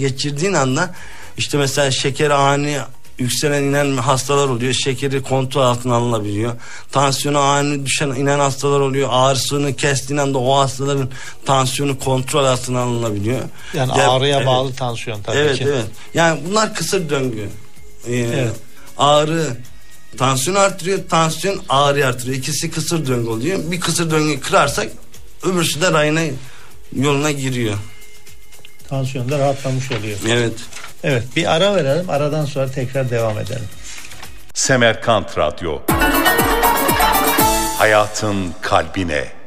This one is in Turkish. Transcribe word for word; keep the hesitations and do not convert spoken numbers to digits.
geçirdiğin anda işte mesela şeker ani yükselen inen hastalar oluyor. Şekeri kontrol altına alınabiliyor. Tansiyonu ani düşen inen hastalar oluyor. Ağrısını kestiğin anda o hastaların tansiyonu kontrol altına alınabiliyor. Yani ya, ağrıya evet. bağlı tansiyon tabii evet, ki. Evet evet. Yani bunlar kısır döngü. Ee, evet. Ağrı tansiyon artırıyor. Tansiyon ağrı artırıyor. İkisi kısır döngü oluyor. Bir kısır döngüyü kırarsak öbürsü de rayına yoluna giriyor. Tansiyon da rahatlamış oluyor. Evet. Evet, bir ara verelim. Aradan sonra tekrar devam edelim. Semerkant Radyo. Hayatın kalbine.